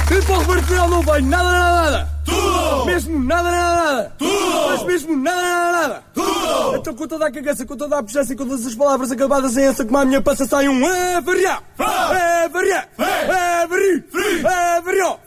E para o Roberto Leal não vem nada. Tudo! Mesmo nada. Tudo! Mas mesmo nada. Tudo! Então com toda a cagaça, com toda a pujança e com todas as palavras acabadas em essa, como a minha passa sai um variar. Fá! Variar. Fé! Variar. Frí! Variar.